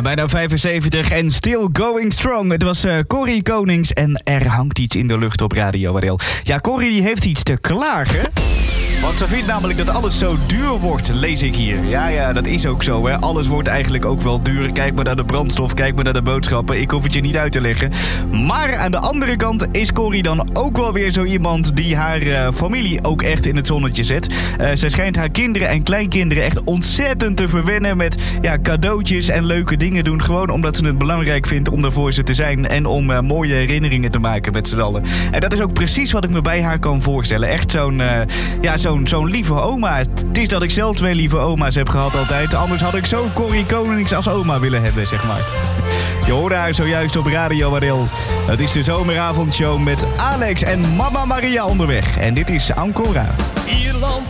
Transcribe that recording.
Ja, bijna 75 en still going strong. Het was Corrie Konings en er hangt iets in de lucht op Radio Waddel. Ja, Corrie die heeft iets te klagen. Want ze vindt namelijk dat alles zo duur wordt, lees ik hier. Ja, dat is ook zo, hè. Alles wordt eigenlijk ook wel duur. Kijk maar naar de brandstof, kijk maar naar de boodschappen. Ik hoef het je niet uit te leggen. Maar aan de andere kant is Corrie dan ook wel weer zo iemand die haar familie ook echt in het zonnetje zet. Zij schijnt haar kinderen en kleinkinderen echt ontzettend te verwennen met cadeautjes en leuke dingen doen. Gewoon omdat ze het belangrijk vindt om er voor ze te zijn en om mooie herinneringen te maken met z'n allen. En dat is ook precies wat ik me bij haar kan voorstellen. Echt zo'n lieve oma. Het is dat ik zelf 2 lieve oma's heb gehad altijd. Anders had ik zo Corrie Konings als oma willen hebben, zeg maar. Je hoorde haar zojuist op Radio Waddel. Het is de zomeravondshow met Alex en Mama Maria onderweg. En dit is Ancora. Ierland